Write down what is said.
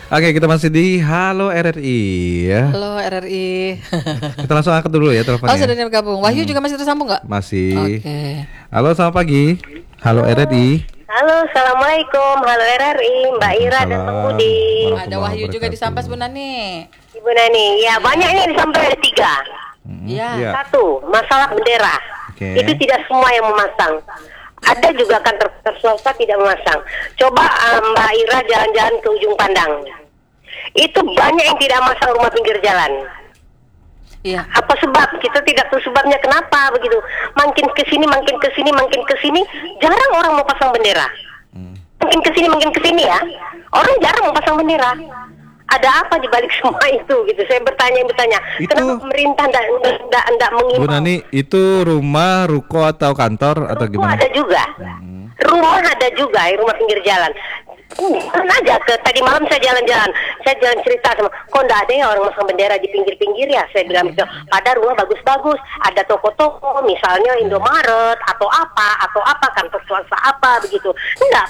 Oke, kita masih di Halo RRI ya. Halo RRI. Kita langsung angkat dulu ya Oh, teleponnya. sudah bergabung. Wahyu juga masih tersambung nggak? Masih. Oke. Halo, selamat pagi. Halo RRI. Halo, assalamualaikum. Halo RRI, Mbak Ira dan Bang Budi. Ada Wahyu juga di Sampas, Bu Nani. Ibu Nani, ya banyak ini sampai ada 3. Iya. Iya. 1, masalah bendera. Oke. Itu tidak semua yang memasang. Ada juga kantor swasta tidak memasang. Coba Mbak Ira jalan-jalan ke ujung Pandang. Itu banyak yang tidak masang rumah pinggir jalan. Iya. Apa sebab? Kita tidak tahu sebabnya kenapa begitu. Makin ke sini, jarang orang mau pasang bendera. Makin ke sini ya. Orang jarang mau pasang bendera. Ada apa di balik semua itu gitu. Saya bertanya. Itu- Kenapa pemerintah enggak Bu mengimbau? Nani, itu rumah, ruko atau kantor atau Ruko gimana? ada juga. Rumah ada juga, rumah pinggir jalan. Aja tadi malam saya jalan-jalan cerita sama, kok enggak ada ya orang masang bendera di pinggir-pinggir ya? Saya bilang gitu. Pada rumah bagus-bagus, ada toko-toko, misalnya Indomaret atau apa kantor swasta apa begitu. Enggak,